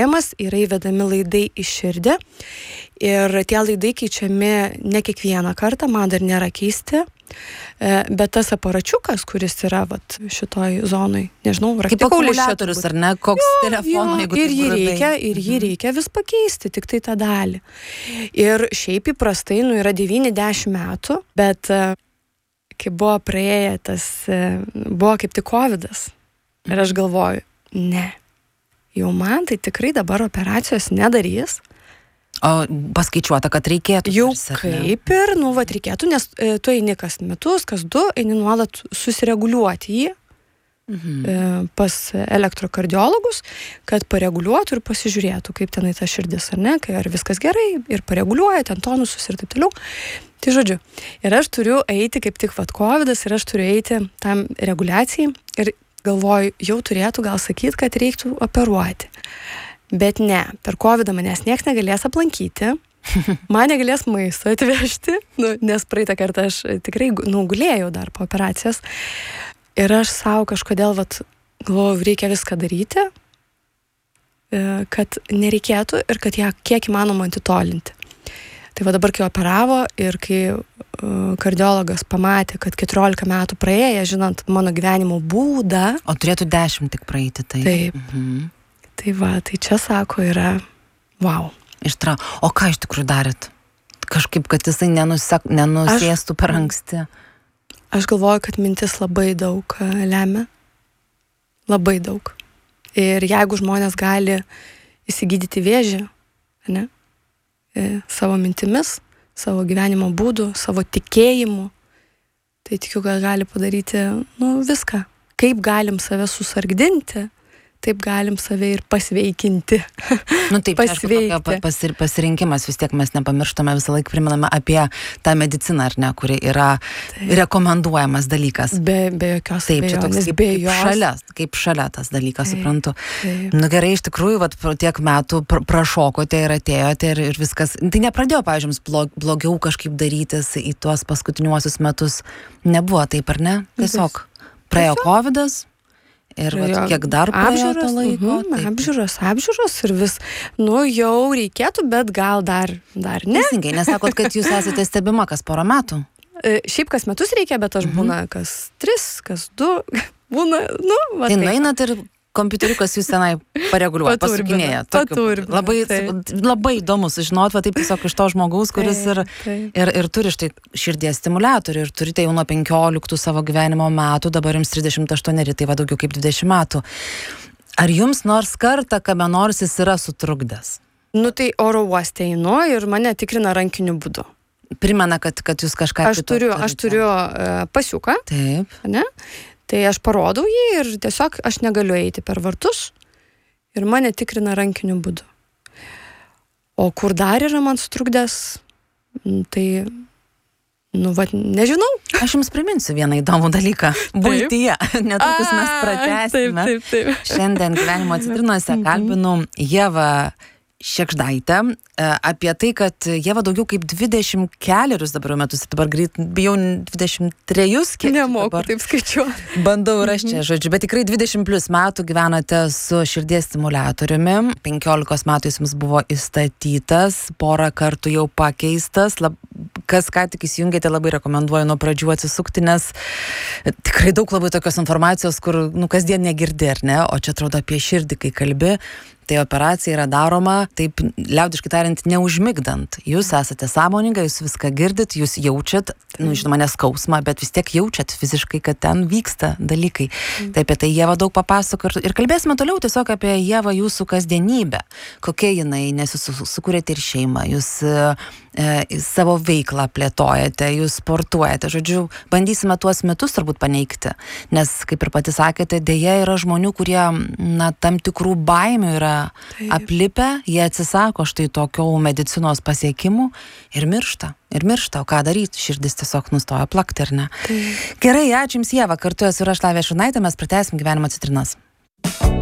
naudojamas, yra įvedami laidai į širdį ir tie laidai keičiami ne kiekvieną kartą, man dar nėra keisti, bet tas aparačiukas, kuris yra šitoj zonai, nežinau, kaip akumuliatorius ar ne, koks telefono, jeigu ir jį reikia vis pakeisti, tik tai tą dalį. Ir šiaip įprastai, yra 9-10 metų, bet kai buvo praėję buvo kaip tik COVIDas. Ir aš galvoju, ne, jau man tai tikrai dabar operacijos nedarys. O paskaičiuota, kad reikėtų. Jau kaip ir, reikėtų, nes tu eini kas metus, kas 2, eini nuolat susireguliuoti jį pas elektrokardiologus, kad pareguliuotų ir pasižiūrėtų, kaip tenai ta širdis, ar ne, ar viskas gerai, ir pareguliuoja ten tonusus ir taip toliau. Tai žodžiu, ir aš turiu eiti, kaip tik COVIDas, ir aš turiu eiti tam reguliacijai ir galvoju, jau turėtų gal sakyti, kad reiktų operuoti. Bet ne, per COVIDą manęs nieks negalės aplankyti, man negalės maisto atvežti, nes praeitą kartą aš tikrai gulėjau dar po operacijos. Ir aš savo kažkodėl, galvoju, reikia viską daryti, kad nereikėtų ir kad ją kiek įmanoma atitolinti. Tai dabar, kai operavo ir kai kardiologas pamatė, kad 14 metų praėję, žinant mano gyvenimo būdą. O turėtų 10 tik praeiti, tai. Taip. Tai čia sako yra, wow. O ką iš tikrųjų darėt? Kažkaip, kad jisai nenusėstų per anksti. Aš galvoju, kad mintis labai daug lemia. Labai daug. Ir jeigu žmonės gali įsigydyti vėžį, ne? Savo mintimis, savo gyvenimo būdu, savo tikėjimu, tai tikiu, kad gali padaryti viską. Kaip galim save susargdinti, taip galim save ir pasveikinti. Taip, pasirinkimas, vis tiek mes nepamirštame, visą laiką priminame apie tą mediciną, ar ne, kuri yra rekomenduojamas dalykas. Be jokios abejonės. Taip, kaip šalia tas dalykas, suprantu. Gerai, iš tikrųjų, tiek metų prašokote ir atėjote ir viskas. Tai nepradėjo, pavyzdžiui, blogiau kažkaip darytis į tuos paskutiniuosius metus. Nebuvo taip, ar ne? Tiesiog praėjo COVIDas. Ir kiek dar praėjo to laiko? Apžiūros ir vis, jau reikėtų, bet gal dar ne. Teisingai, nes sakot, kad jūs esate stebima kas porą metų. Šiaip kas metus reikia, bet aš būna kas 3, kas 2, būna, Tai nueinat ir kompiuteriukas jūs tenai pareguliuoja, pasukinėjat. Labai įdomu sužinot, taip tiesiog iš to žmogaus, kuris ir turi štai širdies stimuliatorių ir turite jau nuo 15 savo gyvenimo metų, dabar jums 38, tai daugiau kaip 20 metų. Ar jums nors kartą kame nors jis yra sutrukdęs? Tai oro uoste einu ir mane tikrina rankiniu būdu. Primena, kad jūs kažką Aš turiu pasiuką. Taip. Ne? Tai aš parodau jį ir tiesiog aš negaliu eiti per vartus ir mane tikrina rankiniu būdu. O kur dar yra man sutrukdęs, tai, nežinau. Aš jums priminsiu vieną įdomų dalyką. Buityje. Netrukus mes pratęsime. Taip. Šiandien gyvenimo citrinose kalbinu Ievą Šėgždaitę apie tai, kad Ieva daugiau kaip 24 dabar metus, dabar greit bijau 23. Nemoku taip skaičiuoti. Bandau rasti, bet tikrai 20 plus metų gyvenate su širdies stimuliatoriumi. 15 metų jums buvo įstatytas, porą kartų jau pakeistas. Kas ką tik įsijungėte, labai rekomenduoju nuo pradžių atsisukti, nes tikrai daug labai tokios informacijos, kur kasdien negirdi, ar ne? O čia atrodo apie širdį, kai kalbi. Tai operacija yra daroma, taip liaudiškai tariant, neužmigdant. Jūs esate sąmoninga, jūs viską girdit, jūs jaučiat, žinoma, neskausmą, bet vis tiek jaučiat fiziškai, kad ten vyksta dalykai. Tai apie tai Ieva daug papasako ir kalbėsime toliau tiesiog apie Ievą jūsų kasdienybę. Kokia jinai, nes jūs sukūrėte ir šeimą, jūs savo veiklą plėtojate, jūs sportuojate. Žodžiu, bandysime tuos mitus turbūt paneigti, nes, kaip ir pati sakėte, dėja yra žmonių, kurie, tam tikrų baimių yra aplipę, jie atsisako štai tokių medicinos pasiekimų ir miršta. O ką daryti? Širdis tiesiog nustoja plakti, ar ne? Gerai, ačiū Jums, Ieva, kartu esu ir aš Lavija Šurnaitė, mes pratęsim gyvenimo citrinas.